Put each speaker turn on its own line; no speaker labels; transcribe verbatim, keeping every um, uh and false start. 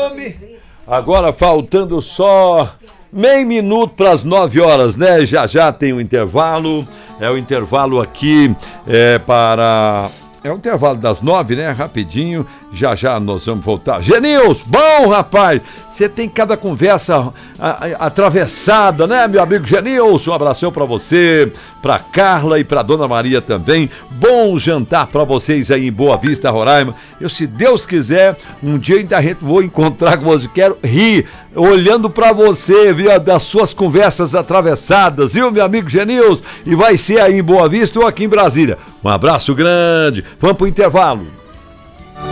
Agora faltando só meio minuto para as nove horas, né? Já já tem o intervalo. É o intervalo aqui é, para... É o intervalo das nove, né? Rapidinho. Já já nós vamos voltar. Genilson, bom, rapaz! Você tem cada conversa a, a, atravessada, né, meu amigo Genilson? Um abração pra você, pra Carla e pra Dona Maria também. Bom jantar pra vocês aí em Boa Vista, Roraima. Eu, se Deus quiser, um dia ainda a gente vou encontrar com você. Quero rir olhando pra você, viu? Das suas conversas atravessadas, viu, meu amigo Genilson? E vai ser aí em Boa Vista ou aqui em Brasília. Um abraço grande. Vamos pro intervalo.